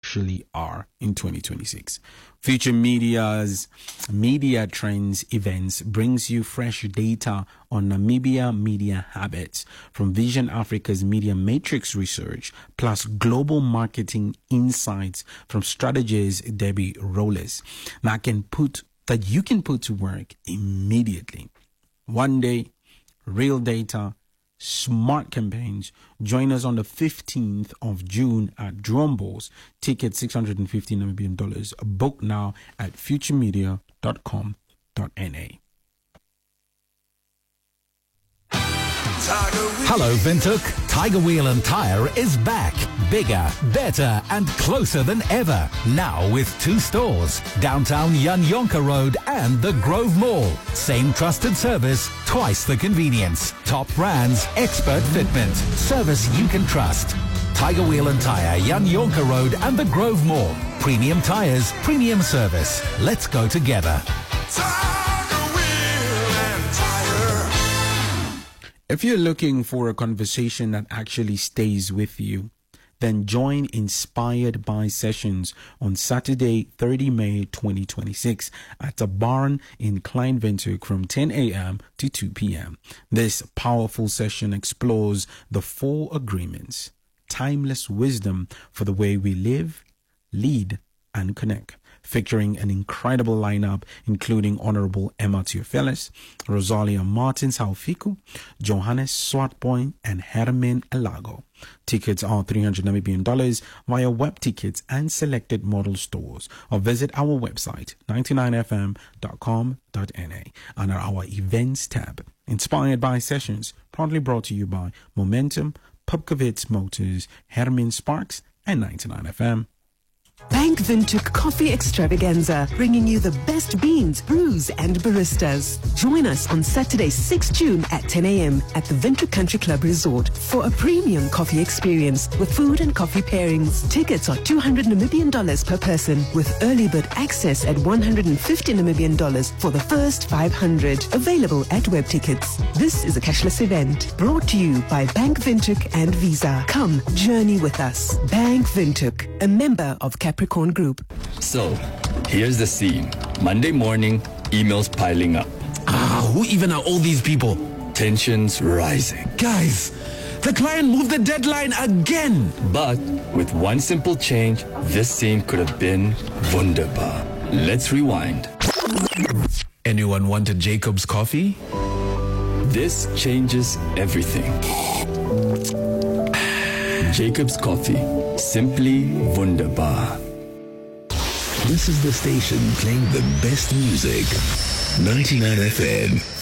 actually are in 2026. Future Media's Media Trends events brings you fresh data on Namibia media habits from Vision Africa's Media Matrix research, plus global marketing insights from strategist Debbie Rolles that you can put to work immediately. One day, real data, smart campaigns. Join us on the 15th of June at Drumballs. Ticket $650 Namibian. Book now at futuremedia.com.na. Hello, Windhoek. Tiger Wheel and Tire is back. Bigger, better, and closer than ever. Now with 2 stores. Downtown Jan Jonker Road and the Grove Mall. Same trusted service, twice the convenience. Top brands, expert fitment. Service you can trust. Tiger Wheel and Tire, Jan Jonker Road and the Grove Mall. Premium tires, premium service. Let's go together. If you're looking for a conversation that actually stays with you, then join Inspired by Sessions on Saturday, 30 May 2026 at the Barn in Klein Windhoek from 10 a.m. to 2 p.m. This powerful session explores the 4 agreements, timeless wisdom for the way we live, lead, and connect, featuring an incredible lineup including Honorable Emma Theophilus, Rosalia Martins Haufiku, Johannes Swartboy, and Hermin Elago. Tickets are $300 Namibian via web tickets and selected model stores, or visit our website 99fm.com.na under our events tab. Inspired by Sessions, proudly brought to you by Momentum, Pupkewitz Motors, Hermin Sparks, and 99FM. Bank Windhoek Coffee Extravaganza, bringing you the best beans, brews, and baristas. Join us on Saturday, 6 June at 10 a.m. at the Windhoek Country Club Resort for a premium coffee experience with food and coffee pairings. Tickets are $200 Namibian per person, with early bird access at $150 Namibian for the first 500. Available at web tickets. This is a cashless event brought to you by Bank Windhoek and Visa. Come journey with us. Bank Windhoek, a member of Capricorn Group. So, here's the scene. Monday morning, emails piling up. Who even are all these people? Tensions rising. Guys, the client moved the deadline again. But with one simple change, this scene could have been wunderbar. Let's rewind. Anyone wanted Jacob's coffee? This changes everything. Jacob's Coffee. Simply wunderbar. This is the station playing the best music. 99 FM.